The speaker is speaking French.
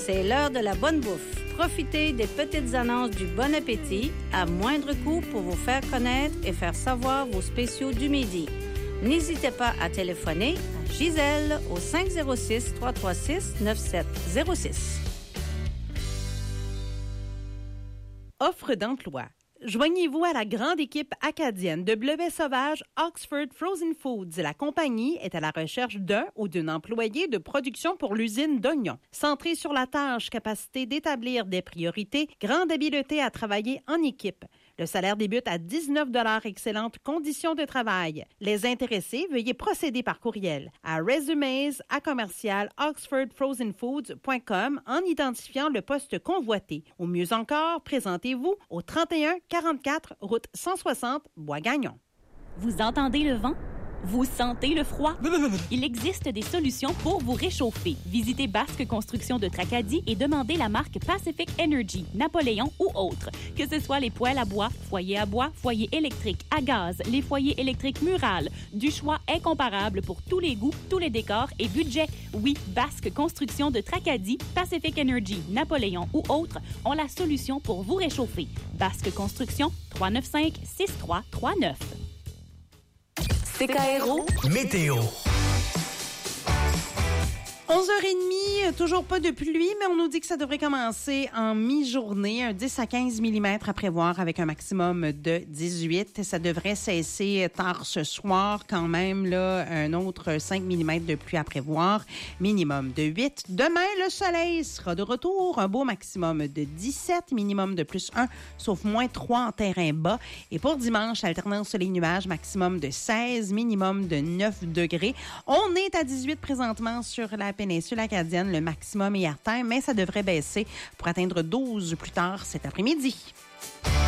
C'est l'heure de la bonne bouffe. Profitez des petites annonces du Bon Appétit à moindre coût pour vous faire connaître et faire savoir vos spéciaux du midi. N'hésitez pas à téléphoner à Gisèle au 506-336-9706. Offre d'emploi. Joignez-vous à la grande équipe acadienne de bleuets sauvages Oxford Frozen Foods. La compagnie est à la recherche d'un ou d'une employée de production pour l'usine d'oignons. Centrée sur la tâche, capacité d'établir des priorités, grande habileté à travailler en équipe. Le salaire débute à 19 $, excellentes conditions de travail. Les intéressés, veuillez procéder par courriel à resumes@oxfordfrozenfoods.com en identifiant le poste convoité. Ou mieux encore, présentez-vous au 3144 route 160 Bois-Gagnon. Vous entendez le vent? Vous sentez le froid? Il existe des solutions pour vous réchauffer. Visitez Basque Construction de Tracadie et demandez la marque Pacific Energy, Napoléon ou autre. Que ce soit les poêles à bois, foyer électrique, à gaz, les foyers électriques murales, du choix incomparable pour tous les goûts, tous les décors et budgets. Oui, Basque Construction de Tracadie, Pacific Energy, Napoléon ou autre ont la solution pour vous réchauffer. Basque Construction, 395-6339. CKRO Météo. 11h30, toujours pas de pluie, mais on nous dit que ça devrait commencer en mi-journée, un 10 à 15 mm à prévoir avec un maximum de 18. Ça devrait cesser tard ce soir quand même, là, un autre 5 mm de pluie à prévoir, minimum de 8. Demain, le soleil sera de retour, un beau maximum de 17, minimum de plus 1, sauf moins 3 en terrain bas. Et pour dimanche, alternance soleil-nuage, maximum de 16, minimum de 9 degrés. On est à 18 présentement sur la péninsule acadienne, le maximum est atteint, mais ça devrait baisser pour atteindre 12 plus tard cet après-midi.